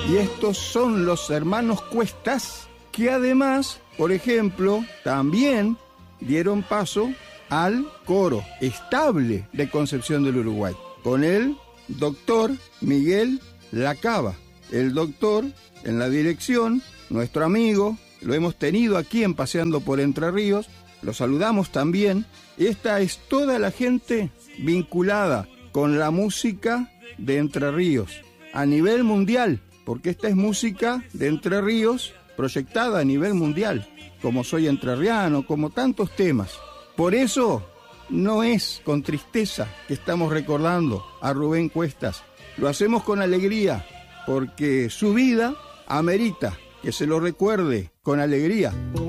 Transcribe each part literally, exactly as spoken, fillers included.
Y estos son los hermanos Cuestas, que además, por ejemplo, también dieron paso al coro estable de Concepción del Uruguay, con el doctor Miguel Lacaba. El doctor en la dirección, nuestro amigo, lo hemos tenido aquí en Paseando por Entre Ríos, lo saludamos también. Esta es toda la gente vinculada con la música de Entre Ríos a nivel mundial, porque esta es música de Entre Ríos proyectada a nivel mundial, como Soy Entrerriano, como tantos temas. Por eso no es con tristeza que estamos recordando a Rubén Cuestas, lo hacemos con alegría, porque su vida amerita que se lo recuerde con alegría.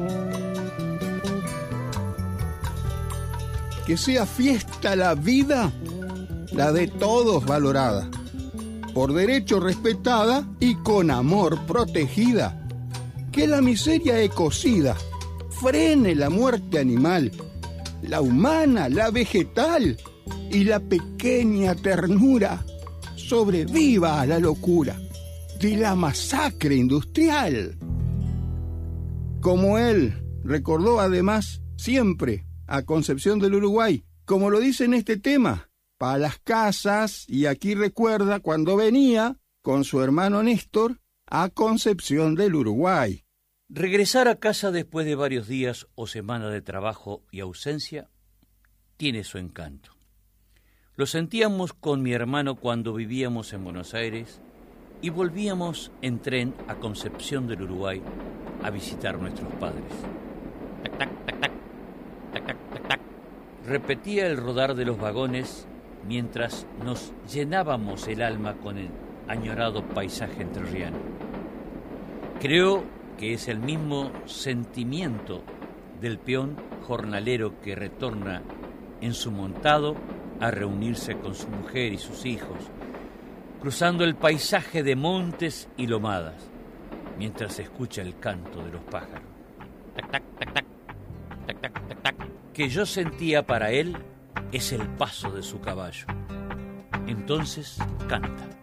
Que sea fiesta la vida, la de todos valorada, por derecho respetada y con amor protegida. Que la miseria ecocida frene la muerte animal, la humana, la vegetal y la pequeña ternura sobreviva a la locura de la masacre industrial. Como él recordó además siempre a Concepción del Uruguay, como lo dice en este tema, para las casas, y aquí recuerda cuando venía con su hermano Néstor a Concepción del Uruguay. Regresar a casa después de varios días o semanas de trabajo y ausencia tiene su encanto. Lo sentíamos con mi hermano cuando vivíamos en Buenos Aires y volvíamos en tren a Concepción del Uruguay a visitar a nuestros padres. Tac, tac, tac, tac, tac, tac, tac, tac. Repetía el rodar de los vagones mientras nos llenábamos el alma con el añorado paisaje entrerriano. Creo que es el mismo sentimiento del peón jornalero que retorna en su montado a reunirse con su mujer y sus hijos, cruzando el paisaje de montes y lomadas, mientras escucha el canto de los pájaros. Tac, tac, tac, tac, tac, tac, tac, tac. Que yo sentía para él es el paso de su caballo. Entonces canta.